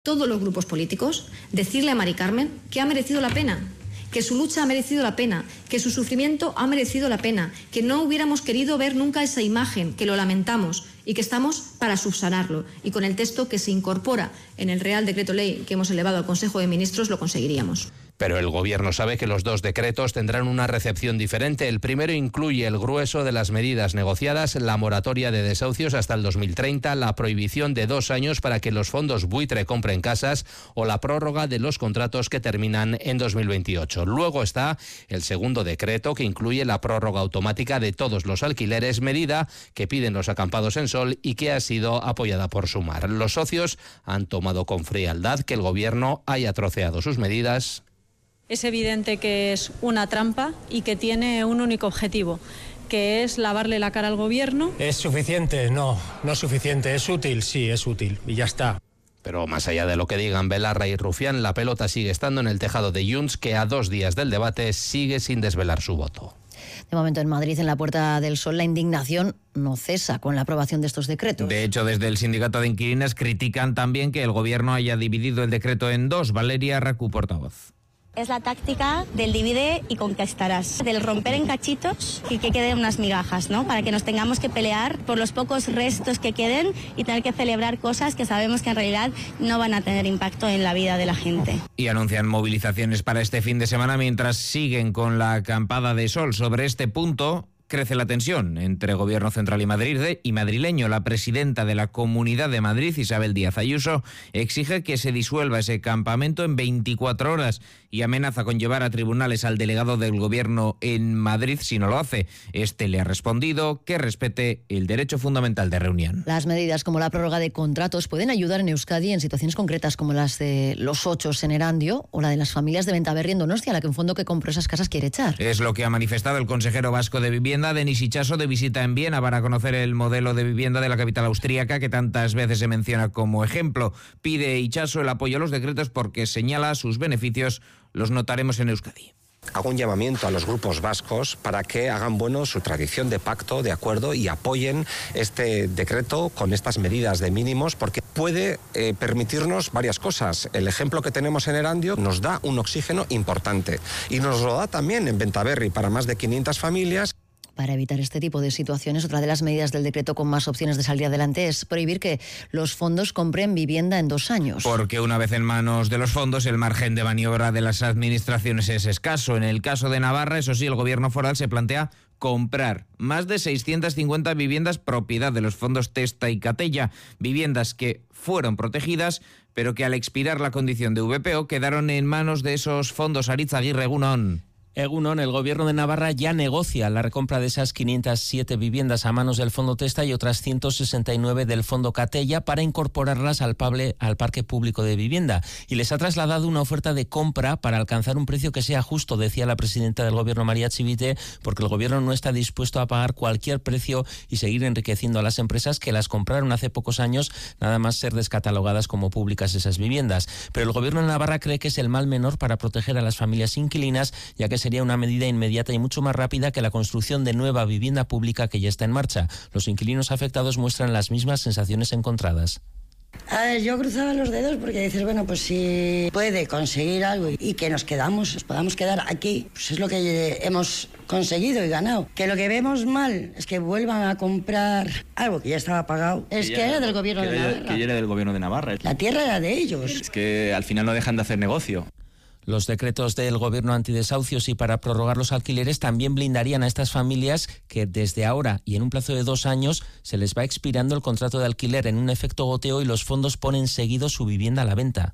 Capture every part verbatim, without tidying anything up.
Todos los grupos políticos, decirle a Mari Carmen que ha merecido la pena, que su lucha ha merecido la pena, que su sufrimiento ha merecido la pena, que no hubiéramos querido ver nunca esa imagen, que lo lamentamos y que estamos para subsanarlo. Y con el texto que se incorpora en el Real Decreto Ley que hemos elevado al Consejo de Ministros lo conseguiríamos. Pero el Gobierno sabe que los dos decretos tendrán una recepción diferente. El primero incluye el grueso de las medidas negociadas, la moratoria de desahucios hasta el dos mil treinta, la prohibición de dos años para que los fondos buitre compren casas o la prórroga de los contratos que terminan en dos mil veintiocho. Luego está el segundo decreto, que incluye la prórroga automática de todos los alquileres, medida que piden los acampados en Sol y que ha sido apoyada por Sumar. Los socios han tomado con frialdad que el Gobierno haya troceado sus medidas. Es evidente que es una trampa y que tiene un único objetivo, que es lavarle la cara al Gobierno. ¿Es suficiente? No, no es suficiente. ¿Es útil? Sí, es útil. Y ya está. Pero más allá de lo que digan Belarra y Rufián, la pelota sigue estando en el tejado de Junts, que a dos días del debate sigue sin desvelar su voto. De momento en Madrid, en la Puerta del Sol, la indignación no cesa con la aprobación de estos decretos. De hecho, desde el sindicato de inquilinas critican también que el Gobierno haya dividido el decreto en dos. Valeria Racu, portavoz. Es la táctica del divide y conquistarás, del romper en cachitos y que queden unas migajas, ¿no? Para que nos tengamos que pelear por los pocos restos que queden y tener que celebrar cosas que sabemos que en realidad no van a tener impacto en la vida de la gente. Y anuncian movilizaciones para este fin de semana mientras siguen con la acampada de sol. Sobre este punto crece la tensión entre Gobierno central y Madrid y madrileño. La presidenta de la Comunidad de Madrid, Isabel Díaz Ayuso, exige que se disuelva ese campamento en veinticuatro horas y amenaza con llevar a tribunales al delegado del Gobierno en Madrid si no lo hace. Este le ha respondido que respete el derecho fundamental de reunión. Las medidas como la prórroga de contratos pueden ayudar en Euskadi en situaciones concretas como las de los ochos en Erandio o la de las familias de Bentaberri en Donostia, a la que un fondo que compró esas casas quiere echar. Es lo que ha manifestado el consejero vasco de Vivienda, Denis Itxaso, de visita en Viena para conocer el modelo de vivienda de la capital austríaca que tantas veces se menciona como ejemplo. Pide Itxaso el apoyo a los decretos porque señala sus beneficios los notaremos en Euskadi. Hago un llamamiento a los grupos vascos para que hagan bueno su tradición de pacto, de acuerdo, y apoyen este decreto con estas medidas de mínimos, porque puede eh, permitirnos varias cosas. El ejemplo que tenemos en Erandio nos da un oxígeno importante y nos lo da también en Bentaberri para más de quinientas familias. Para evitar este tipo de situaciones, otra de las medidas del decreto con más opciones de salir adelante es prohibir que los fondos compren vivienda en dos años. Porque una vez en manos de los fondos, el margen de maniobra de las administraciones es escaso. En el caso de Navarra, eso sí, el Gobierno foral se plantea comprar más de seiscientas cincuenta viviendas propiedad de los fondos Testa y Catella, viviendas que fueron protegidas, pero que al expirar la condición de V P O quedaron en manos de esos fondos. Aritz Aguirre, Egunon. Egunon, el Gobierno de Navarra ya negocia la recompra de esas quinientas siete viviendas a manos del Fondo Testa y otras ciento sesenta y nueve del Fondo Catella para incorporarlas al, pable, al parque público de vivienda. Y les ha trasladado una oferta de compra para alcanzar un precio que sea justo, decía la presidenta del Gobierno, María Chivite, porque el Gobierno no está dispuesto a pagar cualquier precio y seguir enriqueciendo a las empresas que las compraron hace pocos años, nada más ser descatalogadas como públicas esas viviendas. Pero el Gobierno de Navarra cree que es el mal menor para proteger a las familias inquilinas, ya que sería una medida inmediata y mucho más rápida que la construcción de nueva vivienda pública que ya está en marcha. Los inquilinos afectados muestran las mismas sensaciones encontradas. A ver, yo cruzaba los dedos porque dices, bueno, pues si puede conseguir algo y que nos quedamos, nos podamos quedar aquí, pues es lo que hemos conseguido y ganado. Que lo que vemos mal es que vuelvan a comprar algo que ya estaba pagado. Es que, que era del Gobierno de Navarra. Que ya era del Gobierno de Navarra. La tierra era de ellos. Es que al final no dejan de hacer negocio. Los decretos del Gobierno antidesahucios y para prorrogar los alquileres también blindarían a estas familias que desde ahora y en un plazo de dos años se les va expirando el contrato de alquiler en un efecto goteo y los fondos ponen seguido su vivienda a la venta.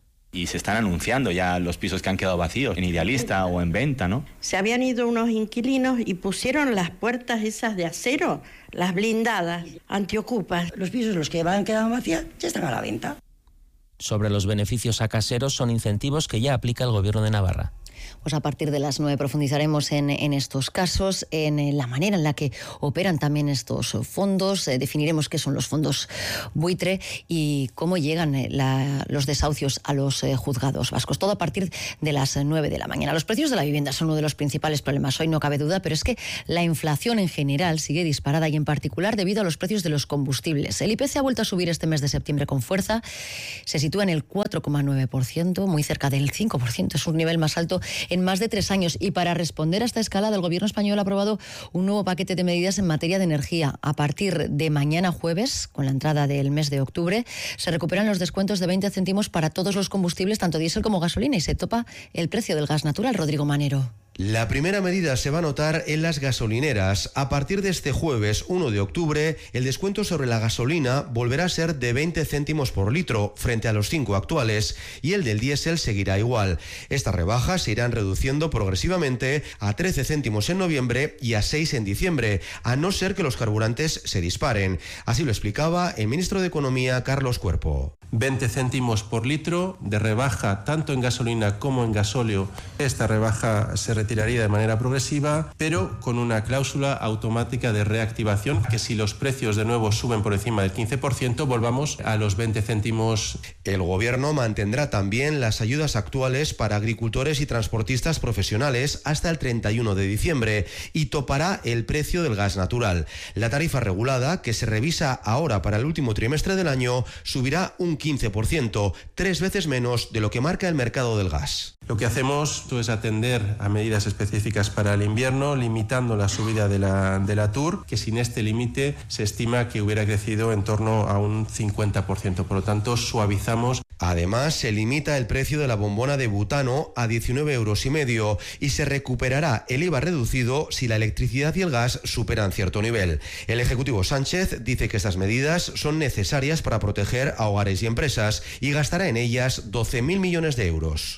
Y se están anunciando ya los pisos que han quedado vacíos, en Idealista o en venta, ¿no? Se habían ido unos inquilinos y pusieron las puertas esas de acero, las blindadas, antiocupas. Los pisos, los que van quedando vacíos, ya están a la venta. Sobre los beneficios a caseros son incentivos que ya aplica el Gobierno de Navarra. Pues a partir de las nueve profundizaremos en, en estos casos, en la manera en la que operan también estos fondos, eh, definiremos qué son los fondos buitre y cómo llegan eh, la, los desahucios a los eh, juzgados vascos. Todo a partir de las nueve de la mañana. Los precios de la vivienda son uno de los principales problemas hoy, no cabe duda, pero es que la inflación en general sigue disparada y en particular debido a los precios de los combustibles. El I P C ha vuelto a subir este mes de septiembre con fuerza, se sitúa en el cuatro coma nueve por ciento, muy cerca del cinco por ciento, es un nivel más alto en más de tres años. Y para responder a esta escalada, el Gobierno español ha aprobado un nuevo paquete de medidas en materia de energía. A partir de mañana jueves, con la entrada del mes de octubre, se recuperan los descuentos de veinte céntimos para todos los combustibles, tanto diésel como gasolina, y se topa el precio del gas natural. Rodrigo Manero. La primera medida se va a notar en las gasolineras. A partir de este jueves uno de octubre, el descuento sobre la gasolina volverá a ser de veinte céntimos por litro frente a los cinco actuales y el del diésel seguirá igual. Estas rebajas se irán reduciendo progresivamente a trece céntimos en noviembre y a seis en diciembre, a no ser que los carburantes se disparen. Así lo explicaba el ministro de Economía, Carlos Cuerpo. veinte céntimos por litro de rebaja tanto en gasolina como en gasóleo. Esta rebaja se retiraría de manera progresiva, pero con una cláusula automática de reactivación, que si los precios de nuevo suben por encima del quince por ciento, volvamos a los veinte céntimos. El Gobierno mantendrá también las ayudas actuales para agricultores y transportistas profesionales hasta el treinta y uno de diciembre y topará el precio del gas natural. La tarifa regulada, que se revisa ahora para el último trimestre del año, subirá un quince por ciento, tres veces menos de lo que marca el mercado del gas. Lo que hacemos es atender a medidas específicas para el invierno, limitando la subida de la, de la T U R, que sin este límite se estima que hubiera crecido en torno a un cincuenta por ciento. Por lo tanto, suavizamos. Además, se limita el precio de la bombona de butano a diecinueve euros y medio y se recuperará el I V A reducido si la electricidad y el gas superan cierto nivel. El Ejecutivo Sánchez dice que estas medidas son necesarias para proteger a hogares y empresas y gastará en ellas doce mil millones de euros.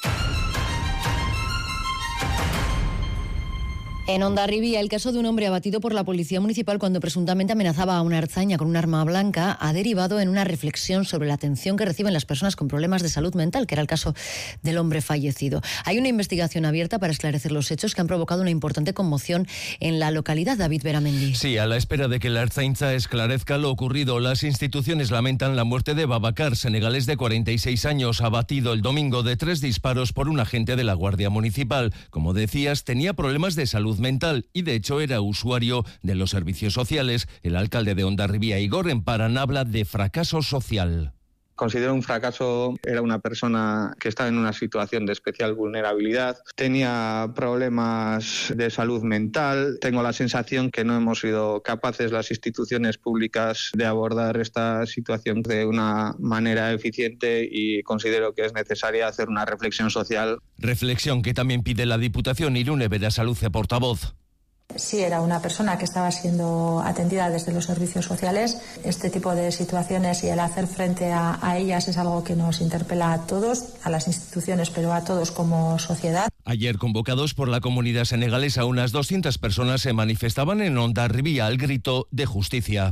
En Hondarribia, el caso de un hombre abatido por la policía municipal cuando presuntamente amenazaba a una ertzaina con un arma blanca ha derivado en una reflexión sobre la atención que reciben las personas con problemas de salud mental, que era el caso del hombre fallecido. Hay una investigación abierta para esclarecer los hechos que han provocado una importante conmoción en la localidad. David Beramendi. Sí, a la espera de que la ertzaintza esclarezca lo ocurrido, las instituciones lamentan la muerte de Babacar, senegalés de cuarenta y seis años, abatido el domingo de tres disparos por un agente de la Guardia Municipal. Como decías, tenía problemas de salud mental y de hecho era usuario de los servicios sociales. El alcalde de Hondarribia, Igor Emparan, habla de fracaso social. Considero un fracaso, era una persona que estaba en una situación de especial vulnerabilidad, tenía problemas de salud mental. Tengo la sensación que no hemos sido capaces las instituciones públicas de abordar esta situación de una manera eficiente y considero que es necesaria hacer una reflexión social. Reflexión que también pide la Diputación. Irune Berasaluce, portavoz. Sí, era una persona que estaba siendo atendida desde los servicios sociales. Este tipo de situaciones y el hacer frente a, a ellas es algo que nos interpela a todos, a las instituciones, pero a todos como sociedad. Ayer, convocados por la comunidad senegalesa, unas doscientas personas se manifestaban en Hondarribia al grito de justicia.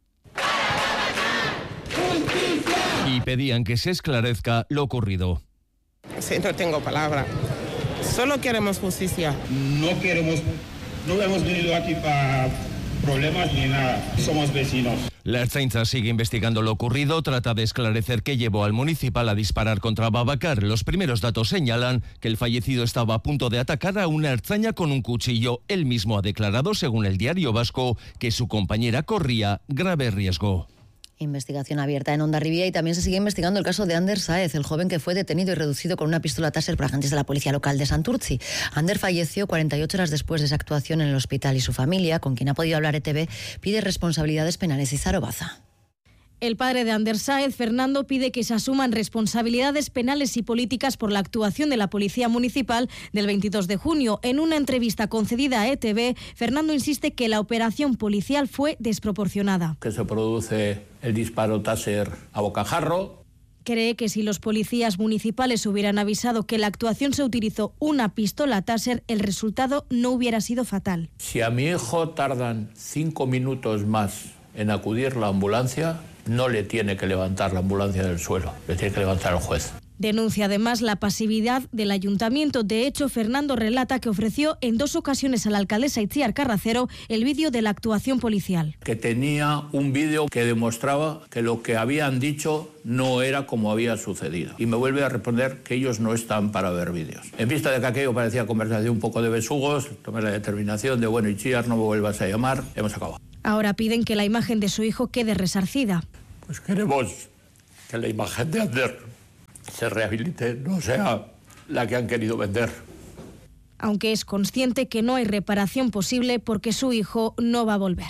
¡Justicia! Y pedían que se esclarezca lo ocurrido. Sí, no tengo palabra. Solo queremos justicia. No queremos... No hemos venido aquí para problemas ni nada, somos vecinos. La ertzaintza sigue investigando lo ocurrido, trata de esclarecer qué llevó al municipal a disparar contra Babacar. Los primeros datos señalan que el fallecido estaba a punto de atacar a una ertzaina con un cuchillo. Él mismo ha declarado, según el Diario Vasco, que su compañera corría grave riesgo. Investigación abierta en Hondarribia y también se sigue investigando el caso de Ander Sáez, el joven que fue detenido y reducido con una pistola Taser por agentes de la policía local de Santurtzi. Ander falleció cuarenta y ocho horas después de esa actuación en el hospital y su familia, con quien ha podido hablar E T V, pide responsabilidades penales. Izaro Baza. El padre de Ander Sáez, Fernando, pide que se asuman responsabilidades penales y políticas por la actuación de la Policía Municipal del veintidós de junio. En una entrevista concedida a E T V, Fernando insiste que la operación policial fue desproporcionada. Que se produce el disparo Taser a bocajarro. Cree que si los policías municipales hubieran avisado que la actuación se utilizó una pistola Taser, el resultado no hubiera sido fatal. Si a mi hijo tardan cinco minutos más en acudir la ambulancia, no le tiene que levantar la ambulancia del suelo, le tiene que levantar el juez. Denuncia además la pasividad del ayuntamiento. De hecho, Fernando relata que ofreció en dos ocasiones a la alcaldesa Itziar Carracero el vídeo de la actuación policial. Que tenía un vídeo que demostraba que lo que habían dicho no era como había sucedido. Y me vuelve a responder que ellos no están para ver vídeos. En vista de que aquello parecía conversación un poco de besugos, tomé la determinación de, bueno, Itziar, no me vuelvas a llamar, hemos acabado. Ahora piden que la imagen de su hijo quede resarcida. Pues queremos que la imagen de Ander se rehabilite, no sea la que han querido vender. Aunque es consciente que no hay reparación posible porque su hijo no va a volver.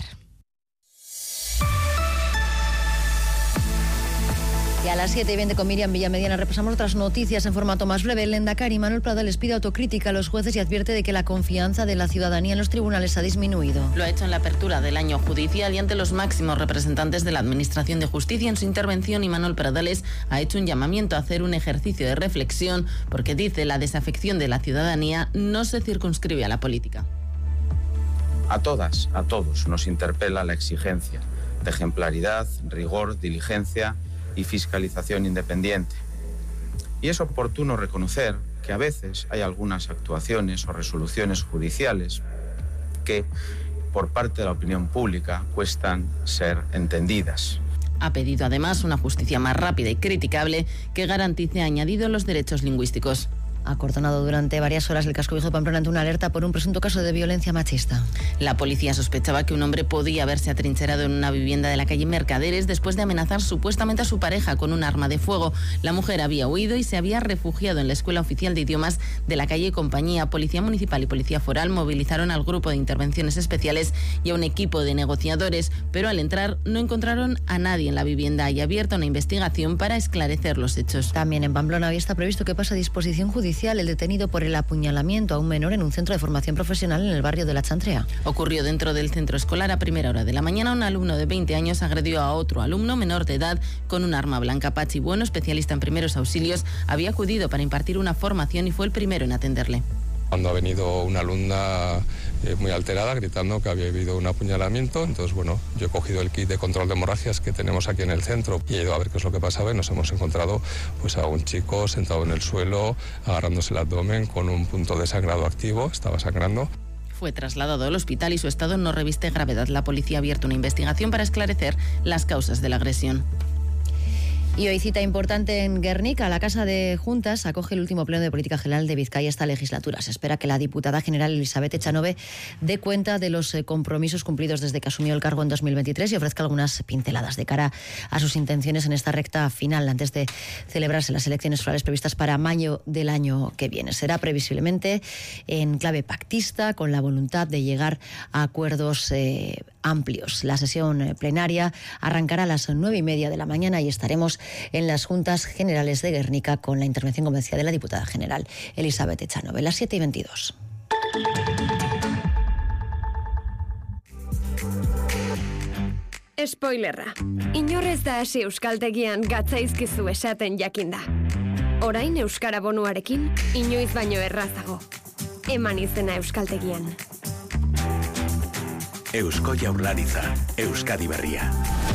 Y a las siete y veinte con Miriam Villamediana repasamos otras noticias en formato más breve. El Lehendakari Manuel Prada les pide autocrítica a los jueces y advierte de que la confianza de la ciudadanía en los tribunales ha disminuido. Lo ha hecho en la apertura del año judicial y ante los máximos representantes de la Administración de Justicia. En su intervención, Imanol Pradales ha hecho un llamamiento a hacer un ejercicio de reflexión porque dice la desafección de la ciudadanía no se circunscribe a la política. A todas, a todos nos interpela la exigencia de ejemplaridad, rigor, diligencia y fiscalización independiente. Y es oportuno reconocer que a veces hay algunas actuaciones o resoluciones judiciales que, por parte de la opinión pública, cuestan ser entendidas. Ha pedido además una justicia más rápida y criticable que garantice, añadido, los derechos lingüísticos. Ha acordonado durante varias horas el casco viejo de Pamplona ante una alerta por un presunto caso de violencia machista. La policía sospechaba que un hombre podía haberse atrincherado en una vivienda de la calle Mercaderes después de amenazar supuestamente a su pareja con un arma de fuego. La mujer había huido y se había refugiado en la Escuela Oficial de Idiomas de la calle Compañía. Policía Municipal y Policía Foral movilizaron al grupo de intervenciones especiales y a un equipo de negociadores, pero al entrar no encontraron a nadie en la vivienda y abierta una investigación para esclarecer los hechos. También en Pamplona hoy está previsto que pase a disposición judicial el detenido por el apuñalamiento a un menor en un centro de formación profesional en el barrio de La Chantrea. Ocurrió dentro del centro escolar a primera hora de la mañana. Un alumno de veinte años agredió a otro alumno menor de edad con un arma blanca. Pachi Bueno, especialista en primeros auxilios, había acudido para impartir una formación y fue el primero en atenderle. Cuando ha venido una alumna eh, muy alterada gritando que había habido un apuñalamiento, entonces bueno, yo he cogido el kit de control de hemorragias que tenemos aquí en el centro y he ido a ver qué es lo que pasaba y nos hemos encontrado pues a un chico sentado en el suelo agarrándose el abdomen con un punto de sangrado activo, estaba sangrando. Fue trasladado al hospital y su estado no reviste gravedad. La policía ha abierto una investigación para esclarecer las causas de la agresión. Y hoy cita importante en Guernica. La Casa de Juntas acoge el último pleno de política general de Vizcaya esta legislatura. Se espera que la diputada general Elizabeth Echanove dé cuenta de los compromisos cumplidos desde que asumió el cargo en dos mil veintitrés y ofrezca algunas pinceladas de cara a sus intenciones en esta recta final antes de celebrarse las elecciones forales previstas para mayo del año que viene. Será previsiblemente en clave pactista, con la voluntad de llegar a acuerdos eh, amplios. La sesión plenaria arrancará a las nueve y media de la mañana y estaremos en las Juntas Generales de Guernica con la intervención, como decía, de la diputada general Elizabeth Echanove. Las siete y veintidós. Spoilerra. Inorrez da hasi euskaltegian gatzaizkizu esaten jakinda. Orain euskara bonuarekin inoiz baino errazago. Eman izena euskaltegian. Eusko Jaurlaritza, Euskadi Berria.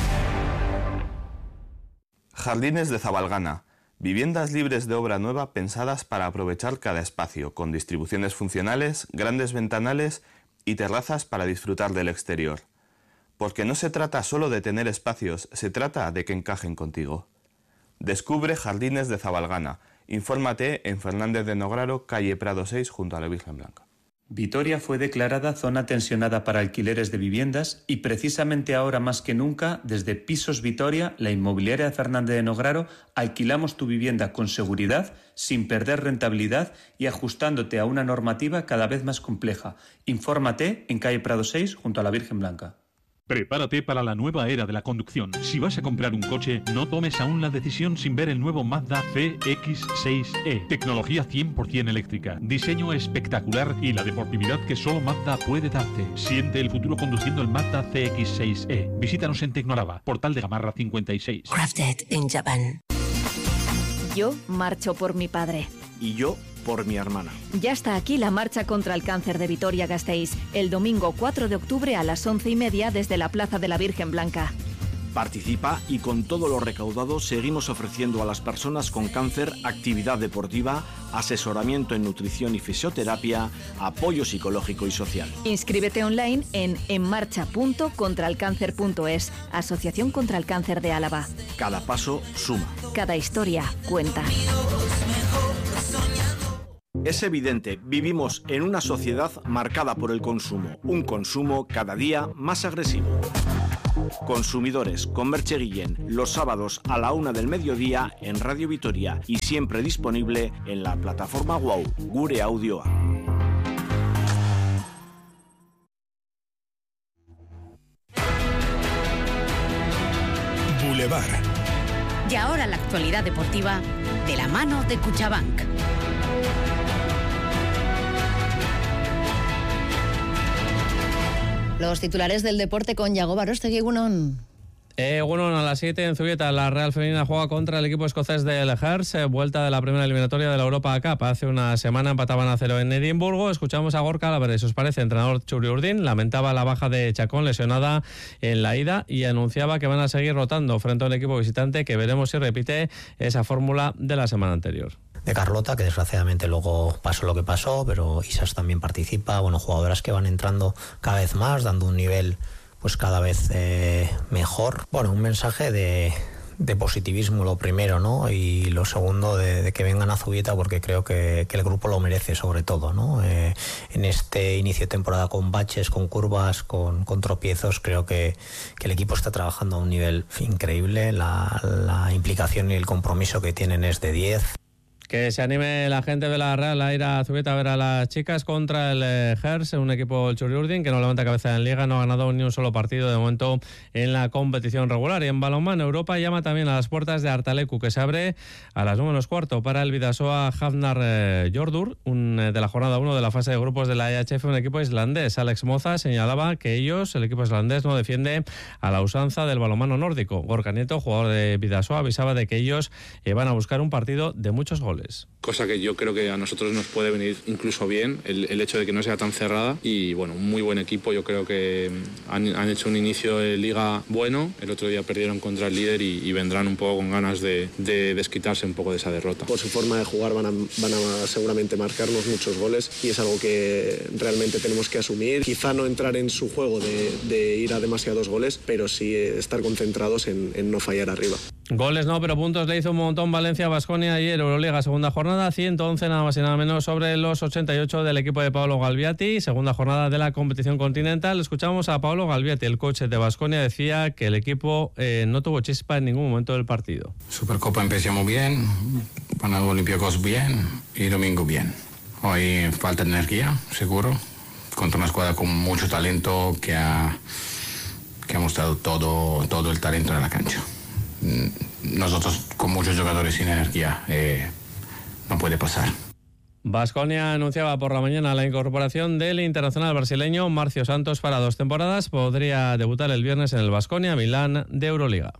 Jardines de Zabalgana. Viviendas libres de obra nueva pensadas para aprovechar cada espacio, con distribuciones funcionales, grandes ventanales y terrazas para disfrutar del exterior. Porque no se trata solo de tener espacios, se trata de que encajen contigo. Descubre Jardines de Zabalgana. Infórmate en Fernández de Nograro, calle Prado seis, junto a la Virgen Blanca. Vitoria fue declarada zona tensionada para alquileres de viviendas y precisamente ahora más que nunca, desde Pisos Vitoria, la inmobiliaria de Fernández de Nograro, alquilamos tu vivienda con seguridad, sin perder rentabilidad y ajustándote a una normativa cada vez más compleja. Infórmate en calle Prado seis, junto a la Virgen Blanca. Prepárate para la nueva era de la conducción. Si vas a comprar un coche, no tomes aún la decisión sin ver el nuevo Mazda C X seis E. Tecnología cien por ciento eléctrica, diseño espectacular y la deportividad que solo Mazda puede darte. Siente el futuro conduciendo el Mazda C X seis E. Visítanos en Tecnolava, Portal de Gamarra cincuenta y seis. Crafted in Japan. Yo marcho por mi padre. Y yo por mi hermana. Ya está aquí la marcha contra el cáncer de Vitoria-Gasteiz, el domingo cuatro de octubre a las once y media desde la Plaza de la Virgen Blanca. Participa y con todo lo recaudado seguimos ofreciendo a las personas con cáncer actividad deportiva, asesoramiento en nutrición y fisioterapia, apoyo psicológico y social. Inscríbete online en enmarcha punto contralcáncer punto es, Asociación contra el Cáncer de Álava. Cada paso suma. Cada historia cuenta. Es evidente, vivimos en una sociedad marcada por el consumo, un consumo cada día más agresivo. Consumidores con Merche Guillén, los sábados a la una del mediodía en Radio Vitoria y siempre disponible en la plataforma Wow, Gure Audioa. Boulevard. Y ahora la actualidad deportiva de la mano de Cuchabank. Los titulares del deporte con Yago Barostegui, Egunon. Eh, bueno, a las siete en Zubieta, la Real Femenina juega contra el equipo escocés del Hearts, eh, vuelta de la primera eliminatoria de la Europa Cup. Hace una semana empataban a cero en Edimburgo. Escuchamos a Gorka Álvarez, ¿os parece? Entrenador Churi Urdin lamentaba la baja de Chacón, lesionada en la ida, y anunciaba que van a seguir rotando frente a un equipo visitante que veremos si repite esa fórmula de la semana anterior. De Carlota, que desgraciadamente luego pasó lo que pasó, pero Isas también participa. Bueno, jugadoras que van entrando cada vez más, dando un nivel pues cada vez eh, mejor. Bueno, un mensaje de, de positivismo, lo primero, ¿no? Y lo segundo, de, de que vengan a Zubieta, porque creo que, que el grupo lo merece, sobre todo, ¿no? Eh, en este inicio de temporada con baches, con curvas, con, con tropiezos, creo que, que el equipo está trabajando a un nivel increíble. La, la implicación y el compromiso que tienen es de diez. Que se anime la gente de la Real a ir a Zubieta a ver a las chicas contra el Hearts, un equipo el Churi Urdin que no levanta cabeza en Liga, no ha ganado ni un solo partido de momento en la competición regular. Y en balonmano, Europa llama también a las puertas de Artalecu, que se abre a las nueve menos cuarto para el Bidasoa Hafnar eh, Jordur, un, eh, de la jornada uno de la fase de grupos de la E H F, un equipo islandés. Alex Moza señalaba que ellos, el equipo islandés, no defiende a la usanza del balonmano nórdico. Gorka Nieto, jugador de Bidasoa, avisaba de que ellos eh, van a buscar un partido de muchos goles. Cosa que yo creo que a nosotros nos puede venir incluso bien, el, el hecho de que no sea tan cerrada. Y bueno, un muy buen equipo. Yo creo que han, han hecho un inicio de liga bueno. El otro día perdieron contra el líder y, y vendrán un poco con ganas de, de desquitarse un poco de esa derrota. Por su forma de jugar van a, van a seguramente marcarnos muchos goles y es algo que realmente tenemos que asumir. Quizá no entrar en su juego de, de ir a demasiados goles, pero sí estar concentrados en, en no fallar arriba. Goles no, pero puntos le hizo un montón Valencia a Baskonia ayer, Euroliga, segunda jornada, ciento once nada más y nada menos sobre los ochenta y ocho del equipo de Paolo Galviati, segunda jornada de la competición continental. Escuchamos a Paolo Galviati, el coach de Baskonia, decía que el equipo eh, no tuvo chispa en ningún momento del partido. Supercopa empezamos bien, Panagolímpicos bien y domingo bien. Hoy falta de energía, seguro, contra una escuadra con mucho talento que ha, que ha mostrado todo, todo el talento de la cancha. Nosotros con muchos jugadores sin energía eh, no puede pasar. Baskonia anunciaba por la mañana la incorporación del internacional brasileño Marcio Santos para dos temporadas. Podría debutar el viernes en el Baskonia Milán de Euroliga.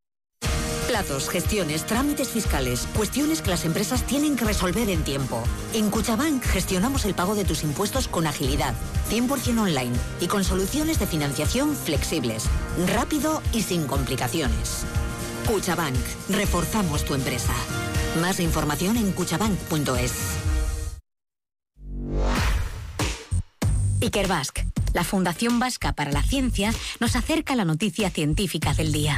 Plazos, gestiones, trámites fiscales, cuestiones que las empresas tienen que resolver en tiempo. En Cuchabank gestionamos el pago de tus impuestos con agilidad, cien por ciento online y con soluciones de financiación flexibles, rápido y sin complicaciones. Cuchabank, reforzamos tu empresa. Más información en cuchabank punto es. Ikerbasque, la Fundación Vasca para la Ciencia, nos acerca a la noticia científica del día.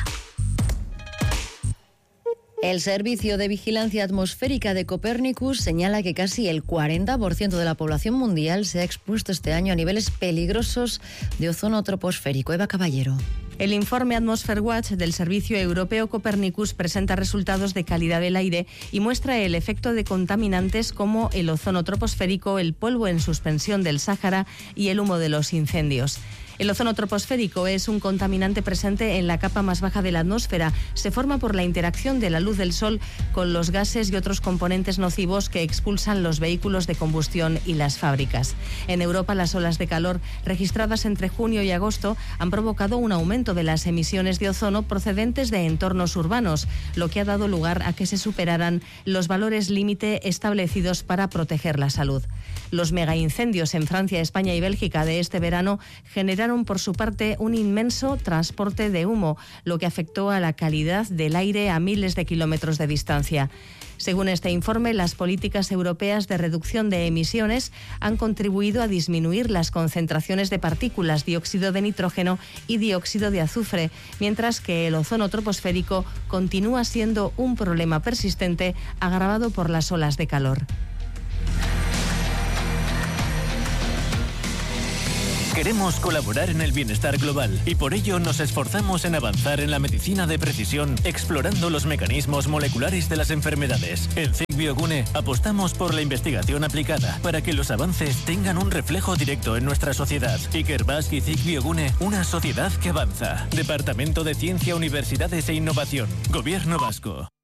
El Servicio de Vigilancia Atmosférica de Copernicus señala que casi el cuarenta por ciento de la población mundial se ha expuesto este año a niveles peligrosos de ozono troposférico. Eva Caballero. El informe Atmosphere Watch del Servicio Europeo Copernicus presenta resultados de calidad del aire y muestra el efecto de contaminantes como el ozono troposférico, el polvo en suspensión del Sáhara y el humo de los incendios. El ozono troposférico es un contaminante presente en la capa más baja de la atmósfera. Se forma por la interacción de la luz del sol con los gases y otros componentes nocivos que expulsan los vehículos de combustión y las fábricas. En Europa, las olas de calor registradas entre junio y agosto han provocado un aumento de las emisiones de ozono procedentes de entornos urbanos, lo que ha dado lugar a que se superaran los valores límite establecidos para proteger la salud. Los megaincendios en Francia, España y Bélgica de este verano generaron generaron por su parte un inmenso transporte de humo, lo que afectó a la calidad del aire a miles de kilómetros de distancia. Según este informe, las políticas europeas de reducción de emisiones han contribuido a disminuir las concentraciones de partículas, dióxido de nitrógeno y dióxido de azufre, mientras que el ozono troposférico continúa siendo un problema persistente agravado por las olas de calor. Queremos colaborar en el bienestar global y por ello nos esforzamos en avanzar en la medicina de precisión, explorando los mecanismos moleculares de las enfermedades. En C I C Biogune apostamos por la investigación aplicada para que los avances tengan un reflejo directo en nuestra sociedad. Ikerbasque y C I C Biogune, una sociedad que avanza. Departamento de Ciencia, Universidades e Innovación. Gobierno Vasco.